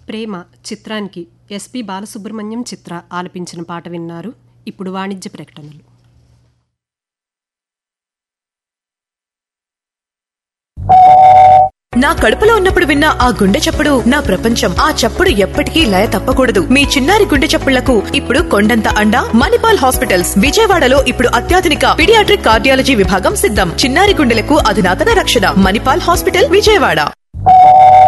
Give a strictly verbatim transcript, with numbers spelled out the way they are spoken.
ప్రేమ చిత్రానికి ఎస్పి బాలసుబ్రహ్మణ్యం చిత్ర ఆలపించిన పాట విన్నారు. ఇప్పుడు వాణిజ్య ప్రకటనలు. నా కడుపులో ఉన్నప్పుడు విన్న ఆ గుండె చప్పుడు నా ప్రపంచం. ఆ చప్పుడు ఎప్పటికీ లయ తప్పకూడదు. మీ చిన్నారి గుండె చప్పుళ్లకు ఇప్పుడు కొండంత అండ మణిపాల్ హాస్పిటల్స్. విజయవాడలో ఇప్పుడు అత్యాధునిక పీడియాట్రిక్ కార్డియాలజీ విభాగం సిద్ధం. చిన్నారి గుండెలకు అధునాతన రక్షణ. మణిపాల్ హాస్పిటల్, విజయవాడ.